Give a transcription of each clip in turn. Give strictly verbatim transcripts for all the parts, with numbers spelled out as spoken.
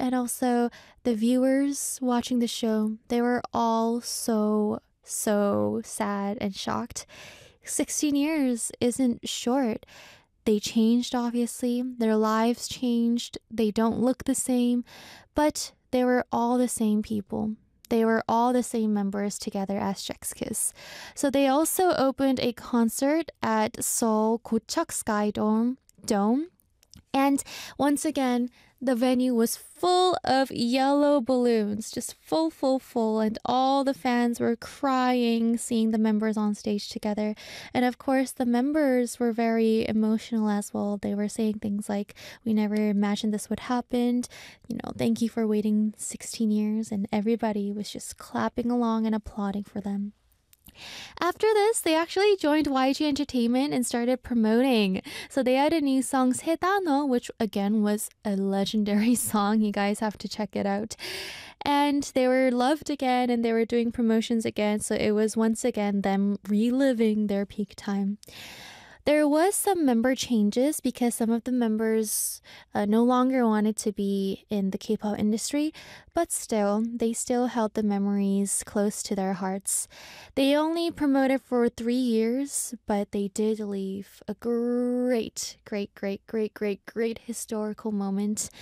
and also the viewers watching the show, they were all so, so sad and shocked. sixteen years isn't short. They changed, obviously. Their lives changed. They don't look the same, but they were all the same people. They were all the same members together as Jexkiss. So they also opened a concert at Seoul Gocheok Sky Dome. Dome. And once again, the venue was full of yellow balloons, just full, full, full. And all the fans were crying seeing the members on stage together. And of course, the members were very emotional as well. They were saying things like, we never imagined this would happen. You know, thank you for waiting sixteen years. And everybody was just clapping along and applauding for them. After this, they actually joined Y G Entertainment and started promoting. So they had a new song, Sedano, which again was a legendary song. You guys have to check it out. And they were loved again and they were doing promotions again. So it was once again them reliving their peak time. There was some member changes because some of the members uh, no longer wanted to be in the K-pop industry, but still, they still held the memories close to their hearts. They only promoted for three years, but they did leave a great, great, great, great, great, great historical moment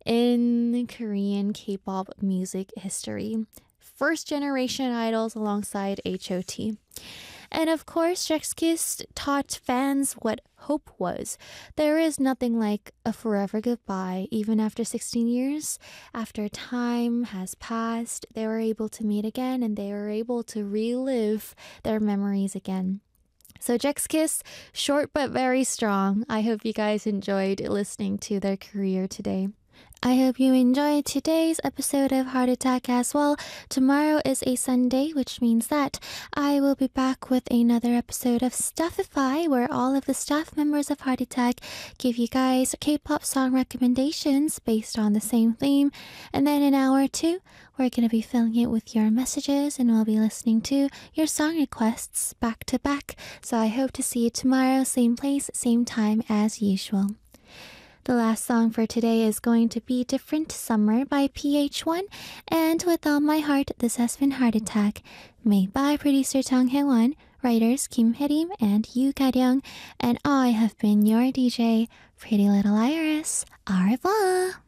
in Korean K-pop music history. First generation idols alongside H O T. And of course, Jexkiss taught fans what hope was. There is nothing like a forever goodbye, even after sixteen years. After time has passed, they were able to meet again and they were able to relive their memories again. So Jexkiss, short but very strong. I hope you guys enjoyed listening to their career today. I hope you enjoyed today's episode of Heart Attack as well. Tomorrow is a Sunday, which means that I will be back with another episode of Stuffify, where all of the staff members of Heart Attack give you guys K-pop song recommendations based on the same theme. And then in hour two, we're going to be filling it with your messages and we'll be listening to your song requests back to back. So I hope to see you tomorrow, same place, same time as usual. The last song for today is going to be Different Summer by P H one. And with all my heart, this has been Heart Attack. Made by producer Jung Hae-won, writers Kim Hae-rim and Yoo Ga-ryung. And I have been your D J, Pretty Little Iris. Au revoir!